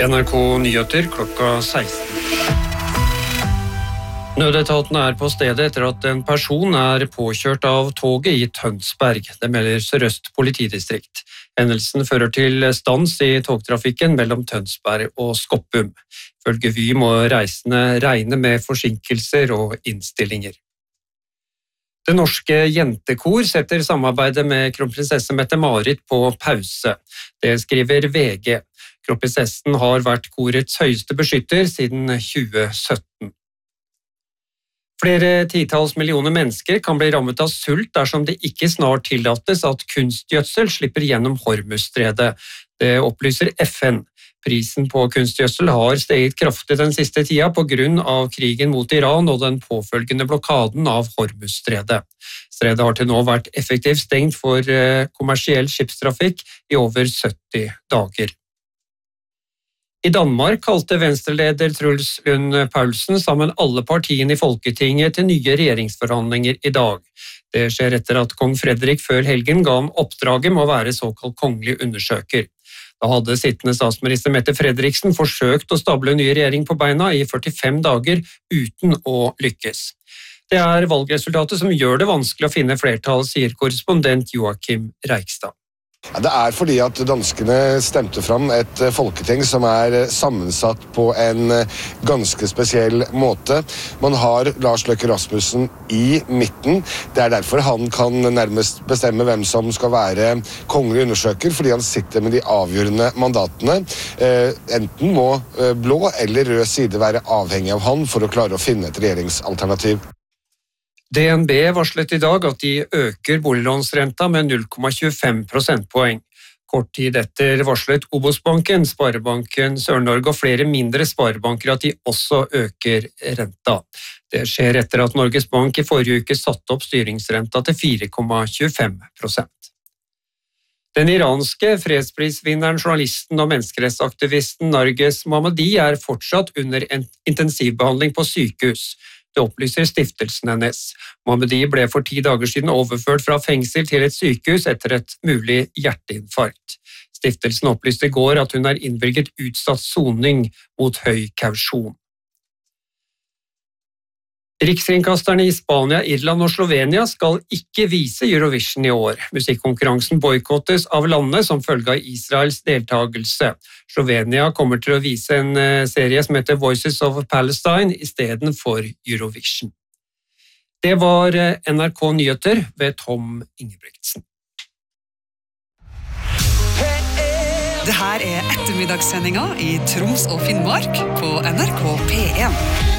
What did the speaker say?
NRK Nyheter klokka 16. Nødetaten på stedet etter at en person påkjørt av toget i Tønsberg. Det melder Sør-Øst politidistrikt. Hendelsen fører til stans i togtrafikken mellom Tønsberg og Skoppum. Ifølge Vy må reisende regne med forsinkelser og innstillinger. Det norske jentekor setter samarbeidet med kronprinsesse Mette-Marit på pause. Det skriver VG. Kronprinsessen har vært korets høyeste beskytter siden 2017. Flere titalls millioner mennesker kan bli rammet av sult dersom det ikke snart tillates at kunstgjødsel slipper gjennom Hormuzstredet. Det opplyser FN. Prisen på kunstgjødsel har steget kraftig den siste tida på grunn av krigen mot Iran og den påfølgende blokaden av Hormuzstredet. Stredet har til nå vært effektivt stengt for kommersiell skipstrafikk i over 70 dager. I Danmark kalte venstreleder Truls Lund Poulsen sammen alle partiene i Folketinget til nye regjeringsforhandlinger i dag. Det skjer etter at kong Frederik før helgen ga ham oppdraget med å være såkalt kongelig undersøker. Da hadde sittende statsminister Mette Frederiksen forsøkt å stable ny regjering på beina i 45 dager uten å lykkes. Det valgresultatet som gjør det vanskelig å finne flertall, sier korrespondent Joakim Reikstad. Det fordi at danskene stemte fram et folketing som sammensatt på en ganske spesiell måte. Man har Lars Løkke Rasmussen i midten. Det derfor han kan nærmest bestemme hvem som skal være kongelig undersøker, fordi han sitter med de avgjørende mandatene. Enten må blå eller rød side være avhengig av han for å klare å finne et regjeringsalternativ. DNB varslet i dag at de øker boliglånsrenta med 0,25 prosentpoeng. Kort tid etter varslet Obos-banken, Sparebanken Sør-Norge og flere mindre sparebanker at de også øker renta. Det skjer etter at Norges Bank i forrige uke satte opp styringsrenta til 4,25%. Den iranske fredsprisvinneren, journalisten og menneskerettsaktivisten Narges Mohammadi fortsatt under en intensivbehandling på sykehus. Det opplyser stiftelsen hennes. Mohammadi ble for 10 dager siden overført fra fengsel til et sykehus etter et mulig hjerteinfarkt. Stiftelsen opplyste i går at hun innvilget utsatt soning mot høy kausjon. Rikskringkasterne i Spania, Irland og Slovenia skal ikke vise Eurovision i år. Musikkonkurransen boikottes av landet som følge av Israels deltagelse. Slovenia kommer til å vise en serie som heter Voices of Palestine i stedet for Eurovision. Det var NRK Nyheter ved Tom Ingebrigtsen. Det her ettermiddagssendinga i Troms og Finnmark på NRK P1.